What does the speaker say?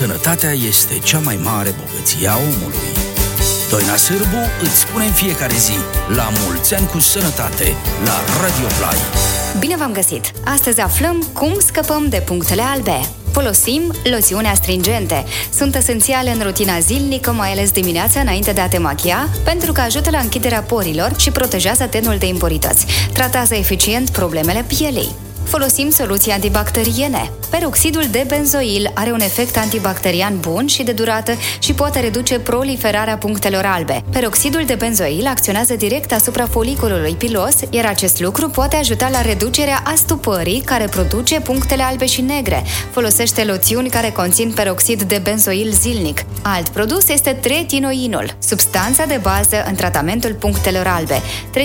sănătatea este cea mai mare bogăție a omului. Doina Sârbu îți spune în fiecare zi la mulți ani cu sănătate la Radio Play. Bine v-am găsit! Astăzi aflăm cum scăpăm de punctele albe. Folosim loțiuni astringente. Sunt esențiale în rutina zilnică, mai ales dimineața înainte de a te machia, pentru că ajută la închiderea porilor și protejează tenul de impurități. Tratează eficient problemele pielei. Folosim soluții antibacteriene. Peroxidul de benzoil are un efect antibacterian bun și de durată și poate reduce proliferarea punctelor albe. Peroxidul de benzoil acționează direct asupra foliculului pilos, iar acest lucru poate ajuta la reducerea astupării care produce punctele albe și negre. Folosește loțiuni care conțin peroxid de benzoil zilnic. Alt produs este tretinoinul, substanța de bază în tratamentul punctelor albe.